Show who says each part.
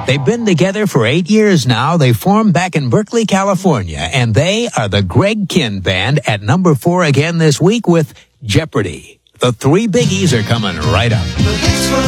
Speaker 1: They've been together for 8 years now. They formed back in Berkeley, California, and they are the Greg Kihn Band at number 4 again this week with Jeopardy. The three biggies are coming right up.